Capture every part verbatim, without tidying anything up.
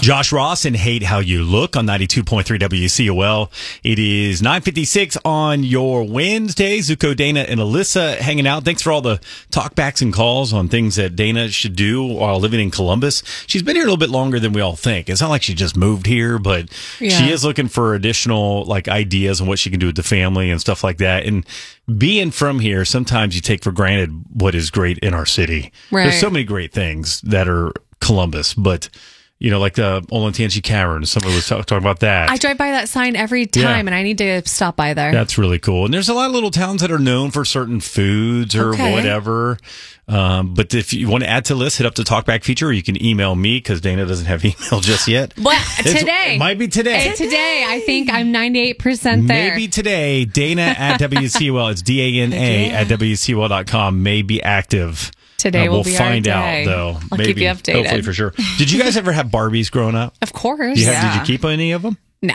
Josh Ross and Hate How You Look on ninety-two point three W C O L. It is nine fifty-six on your Wednesday. Zuko, Dana, and Alyssa hanging out. Thanks for all the talkbacks and calls on things that Dana should do while living in Columbus. She's been here a little bit longer than we all think. It's not like she just moved here, but Yeah. she is looking for additional like ideas on what she can do with the family and stuff like that. And being from here, sometimes you take for granted what is great in our city. Right. There's so many great things that are Columbus, but you know, like the Olentangy Cavern. Somebody was talk, talking about that. I drive by that sign every time, Yeah. and I need to stop by there. That's really cool. And there's a lot of little towns that are known for certain foods or Okay. whatever. Um, but if you want to add to the list, hit up the talkback feature, or you can email me because Dana doesn't have email just yet. But It's- today. It might be today. Hey, today, I think I'm ninety-eight percent there. Maybe today, Dana at W C O L, it's D A N A Yeah. at W C O L dot com, may be active. Today Uh, will we'll be our find day. out, though. I'll Maybe, keep you updated. hopefully for sure. Did you guys ever have Barbies growing up? Of course. Do you have, Yeah. Did you keep any of them? No.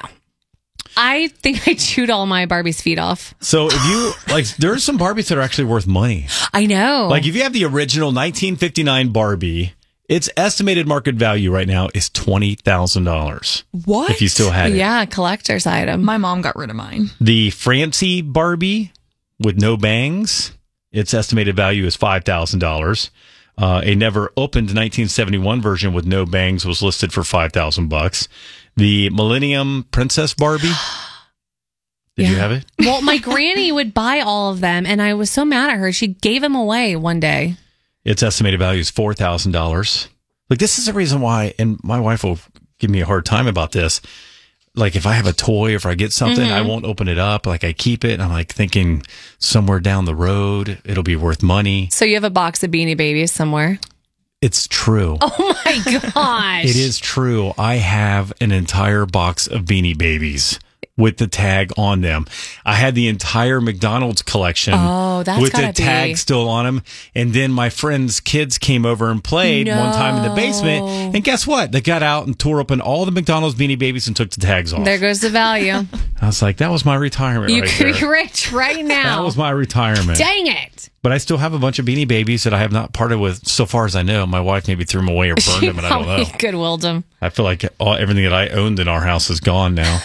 I think I chewed all my Barbie's feet off. So if you, like, there are some Barbies that are actually worth money. I know. Like if you have the original nineteen fifty-nine Barbie, its estimated market value right now is twenty thousand dollars. What? If you still had it. yeah, collector's item. My mom got rid of mine. The Francie Barbie with no bangs, its estimated value is five thousand dollars. Uh, a never opened nineteen seventy-one version with no bangs was listed for five thousand bucks. The Millennium Princess Barbie. Did you Yeah. have it? Well, my granny would buy all of them, and I was so mad at her. She gave them away one day. Its estimated value is four thousand dollars. Like, this is the reason why, and my wife will give me a hard time about this. Like, if I have a toy, if I get something, Mm-hmm. I won't open it up. Like, I keep it. And I'm like thinking somewhere down the road, it'll be worth money. So you have a box of Beanie Babies somewhere? It's true. Oh my gosh. It is true. I have an entire box of Beanie Babies with the tag on them. I had the entire McDonald's collection Oh, that's with the gotta be- tag still on them. And then my friend's kids came over and played one time in the basement. No. And guess what? They got out and tore open all the McDonald's Beanie Babies and took the tags off. There goes the value. I was like, that was my retirement You right could be there. rich right now. That was my retirement. Dang it. But I still have a bunch of Beanie Babies that I have not parted with so far as I know. My wife maybe threw them away or burned them, and I don't know. Goodwilled them. I feel like all, everything that I owned in our house is gone now.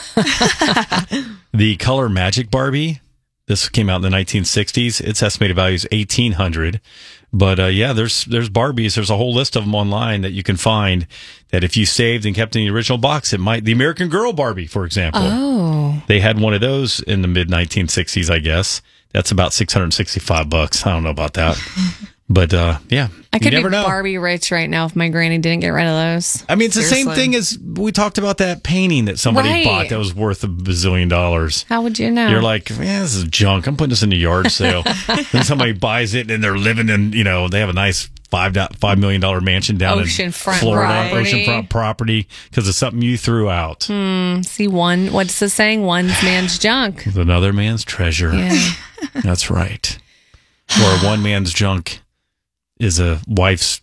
The Color Magic Barbie, this came out in the nineteen sixties. Its estimated value is eighteen hundred dollars. But uh, yeah, there's there's Barbies. There's a whole list of them online that you can find that if you saved and kept in the original box, it might. The American Girl Barbie, for example. Oh. They had one of those in the mid nineteen sixties, I guess. That's about six hundred sixty-five bucks. I don't know about that. But uh, yeah, I could you never be know. Barbie rich right now if my granny didn't get rid of those. I mean, it's the same Seriously. thing as we talked about that painting that somebody Right. bought that was worth a bazillion dollars. How would you know? You're like, man, this is junk. I'm putting this in the yard sale. Then somebody buys it and they're living in, you know, they have a nice five do- five million dollar mansion down in Oceanfront Florida, property. oceanfront property, because of something you threw out. See, one, what's the saying? One man's junk. It's another man's treasure. Yeah. That's right. Or one man's junk is a wife's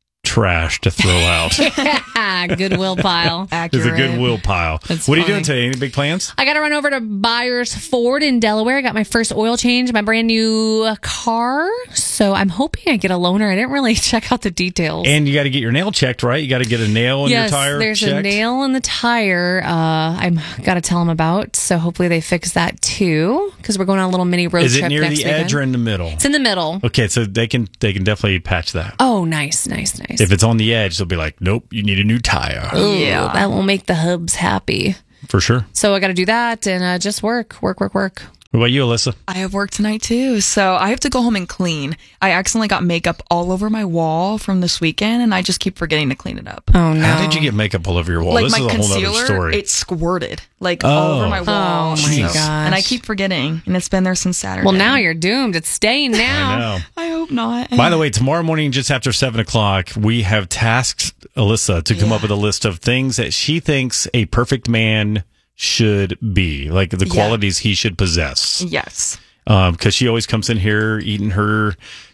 trash to throw out. Goodwill pile. It's Accurate. a goodwill pile. That's What are you funny. doing today? Any big plans? I got to run over to Byers Ford in Delaware. I got my first oil change, my brand new car. So I'm hoping I get a loaner. I didn't really check out the details. And you got to get your nail checked, right? You got to get a nail in yes, your tire there's checked. a nail in the tire. Uh, I'm got to tell them about. So hopefully they fix that too, because we're going on a little mini road Is trip it near next the weekend. edge or in the middle? It's in the middle. Okay, so they can they can definitely patch that. Oh, nice, nice, nice. If it's on the edge, they'll be like, "Nope, you need a new tire." Ooh, Yeah. that will make the hubs happy. For sure. So I got to do that and uh, just work, work, work, work. What about you, Alyssa? I have work tonight too, so I have to go home and clean. I accidentally got makeup all over my wall from this weekend, and I just keep forgetting to clean it up. Oh no! How did you get makeup all over your wall? like this my is a whole other concealer, story. it squirted like all Oh. over my wall. Oh, so- my Jeez. gosh! And I keep forgetting, and it's been there since Saturday. Well, now you're doomed. It's staying now. I know. I hope not. By the way, tomorrow morning, just after seven o'clock, we have tasked Alyssa to come Yeah. up with a list of things that she thinks a perfect man should be, like the Yeah. qualities he should possess. Yes. Um, because she always comes in here eating her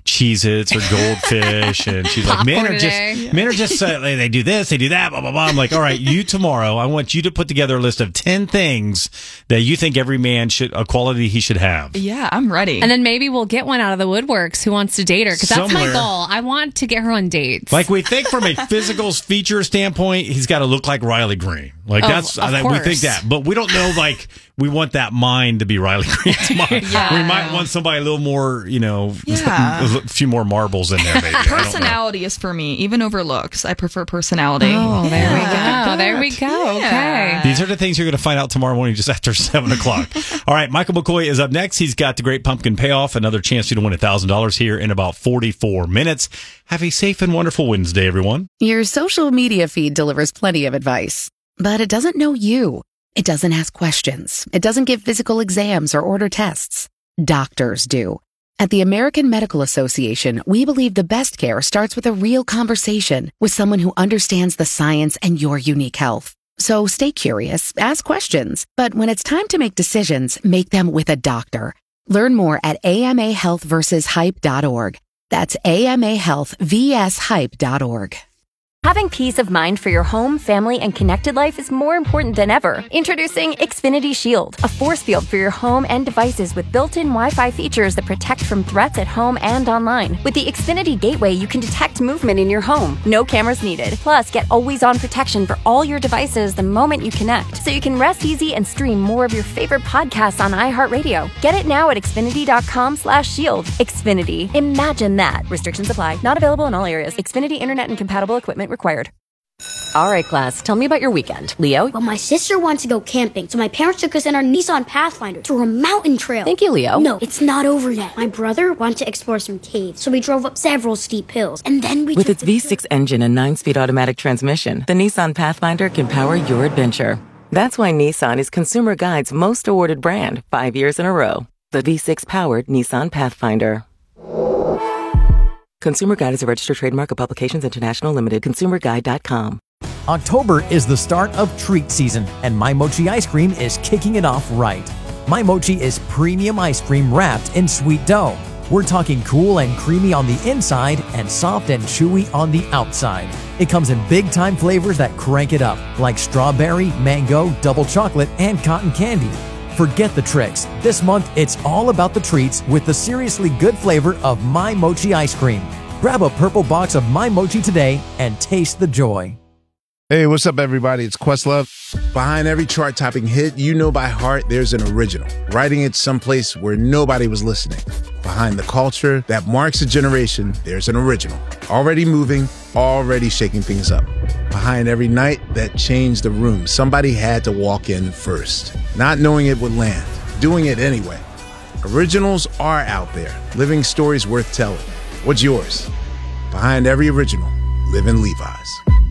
Cheez-Its or Goldfish, and she's like, men are just men are just uh, they, they do this, they do that, blah blah blah. I'm like, all right, you tomorrow, I want you to put together a list of ten things that you think every man should a quality he should have. Yeah, I'm ready. And then maybe we'll get one out of the woodworks who wants to date her, because that's Somewhere. my goal. I want to get her on dates. Like, we think from a physical feature standpoint, he's got to look like Riley Green. Like, Of- that's of I, we think course. that, but we don't know. Like, we want that mind to be Riley Green's mind. Yeah. We might want somebody a little more, you know, Yeah. a few more marbles in there. Maybe. I don't know. Personality is for me, even over looks. I prefer personality. Oh, there we Yeah. go. There we go. Yeah. Okay. These are the things you're going to find out tomorrow morning just after seven o'clock. All right, Michael McCoy is up next. He's got the Great Pumpkin Payoff, another chance to win one thousand dollars here in about forty-four minutes. Have a safe and wonderful Wednesday, everyone. Your social media feed delivers plenty of advice, but it doesn't know you. It doesn't ask questions. It doesn't give physical exams or order tests. Doctors do. At the American Medical Association, we believe the best care starts with a real conversation with someone who understands the science and your unique health. So stay curious, ask questions, but when it's time to make decisions, make them with a doctor. Learn more at A M A health versus hype dot org. That's A M A health versus hype dot org. Having peace of mind for your home, family, and connected life is more important than ever. Introducing Xfinity Shield, a force field for your home and devices with built-in Wi-Fi features that protect from threats at home and online. With the Xfinity Gateway, you can detect movement in your home. No cameras needed. Plus, get always-on protection for all your devices the moment you connect, so you can rest easy and stream more of your favorite podcasts on iHeartRadio. Get it now at xfinity.com slash shield. Xfinity. Imagine that. Restrictions apply. Not available in all areas. Xfinity Internet and compatible equipment required. All right, class. Tell me about your weekend. Leo? Well, my sister wants to go camping, so my parents took us in our Nissan Pathfinder to a mountain trail. Thank you, Leo. No, it's not over yet. My brother wanted to explore some caves, so we drove up several steep hills, and then we With took its the V six engine and nine-speed automatic transmission, the Nissan Pathfinder can power your adventure. That's why Nissan is Consumer Guide's most awarded brand five years in a row. The V six-powered Nissan Pathfinder. Consumer Guide is a registered trademark of Publications International Limited. consumer guide dot com. October is the start of treat season, and My Mochi ice cream is kicking it off right. My Mochi is premium ice cream wrapped in sweet dough. We're talking cool and creamy on the inside and soft and chewy on the outside. It comes in big-time flavors that crank it up, like strawberry, mango, double chocolate, and cotton candy. Forget the tricks. This month, it's all about the treats with the seriously good flavor of My Mochi ice cream. Grab a purple box of My Mochi today and taste the joy. Hey, what's up, everybody? It's Questlove. Behind every chart-topping hit you know by heart, there's an original, writing it someplace where nobody was listening. Behind the culture that marks a generation, there's an original, already moving, already shaking things up. Behind every night that changed the room, somebody had to walk in first, not knowing it would land, doing it anyway. Originals are out there, living stories worth telling. What's yours? Behind every original, live in Levi's.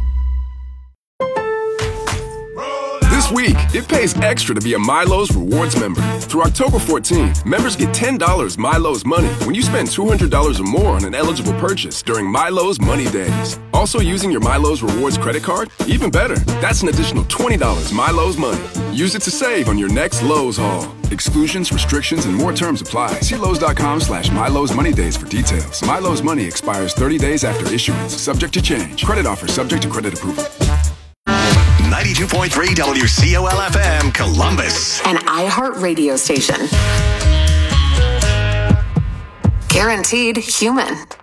This week, it pays extra to be a Milo's Rewards member. Through October fourteenth, members get ten dollars Milo's Money when you spend two hundred dollars or more on an eligible purchase during Milo's Money Days. Also using your Milo's Rewards credit card? Even better, that's an additional twenty dollars Milo's Money. Use it to save on your next Lowe's haul. Exclusions, restrictions, and more terms apply. See Lowe's.com slash Milo's Money Days for details. Milo's Money expires thirty days after issuance, subject to change. Credit offer subject to credit approval. ninety-two point three W C O L F M, Columbus. An iHeart radio station. Guaranteed human.